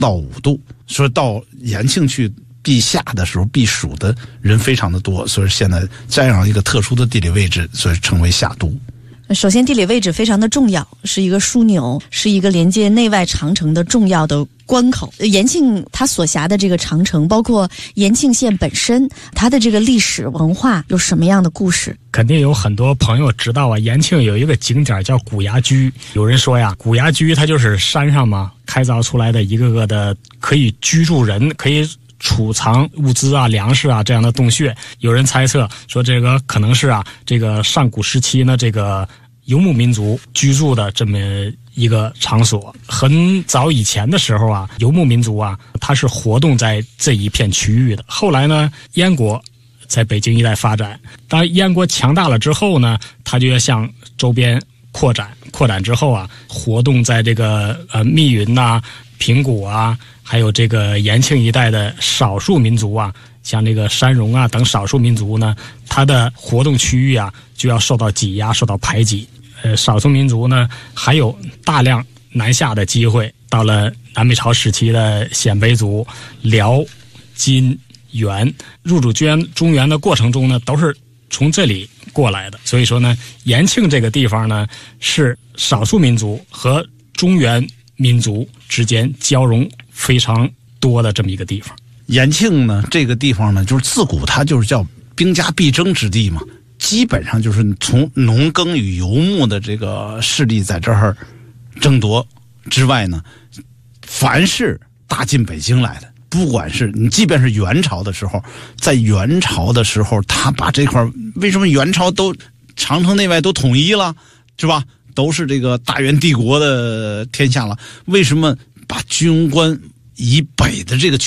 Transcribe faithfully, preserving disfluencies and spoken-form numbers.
到五度，说到延庆去避夏的时候避暑的人非常的多，所以现在这样一个特殊的地理位置，所以成为夏都。 首先地理位置非常的重要，是一个枢纽，是一个连接内外长城的重要的关口。延庆它所辖的这个长城，包括延庆县本身，它的这个历史文化有什么样的故事？ 肯定有很多朋友知道啊，延庆有一个景点叫古崖居。有人说呀，古崖居它就是山上嘛开凿出来的一个个的可以居住人，可以储藏物资啊、粮食啊这样的洞穴。有人猜测说，这个可能是啊，这个上古时期呢，这个游牧民族居住的这么一个场所。很早以前的时候啊，游牧民族啊，它是活动在这一片区域的。后来呢，燕国在北京一带发展，当燕国强大了之后呢，它就要向周边扩展。扩展之后啊，活动在这个呃密云呐、啊、平谷啊，还有这个延庆一带的少数民族啊，像这个山戎啊等少数民族呢，它的活动区域啊就要受到挤压、受到排挤。呃，少数民族呢还有大量南下的机会。到了南北朝时期的鲜卑族、辽、金、元入主中原中原的过程中呢，都是从这里过来的。所以说呢，延庆这个地方呢，是少数民族和中原民族之间交融非常多的这么一个地方。 延庆呢，这个地方呢，就是自古它就是叫兵家必争之地嘛，基本上就是从农耕与游牧的这个势力在这儿争夺之外呢，凡是打进北京来的，不管是你，即便是元朝的时候，在元朝的时候，他把这块为什么元朝都长城内外都统一了，是吧？都是这个大元帝国的天下了，为什么把居庸关以北的这个